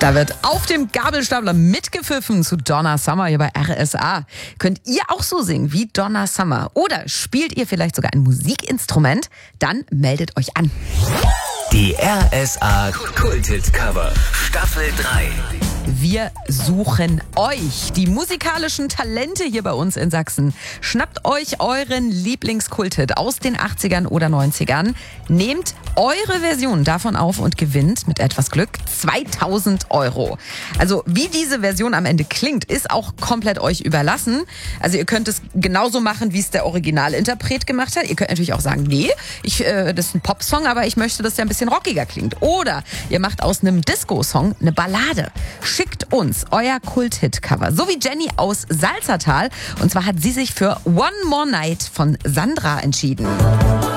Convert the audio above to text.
Da wird auf dem Gabelstapler mitgepfiffen zu Donna Summer hier bei RSA. Könnt ihr auch so singen wie Donna Summer? Oder spielt ihr vielleicht sogar ein Musikinstrument? Dann meldet euch an. Die RSA Kulthit-Cover Staffel 3. Wir suchen euch, die musikalischen Talente hier bei uns in Sachsen. Schnappt euch euren Lieblingskulthit aus den 80ern oder 90ern, nehmt eure Version davon auf und gewinnt mit etwas Glück 2000 €. Also wie diese Version am Ende klingt, ist auch komplett euch überlassen. Also ihr könnt es genauso machen, wie es der Originalinterpret gemacht hat. Ihr könnt natürlich auch sagen, nee, das ist ein Popsong, aber ich möchte, dass der ein bisschen rockiger klingt. Oder ihr macht aus einem Disco-Song eine Ballade. Schickt uns euer Kult-Hit-Cover, so wie Jenny aus Salzertal. Und zwar hat sie sich für One More Night von Sandra entschieden.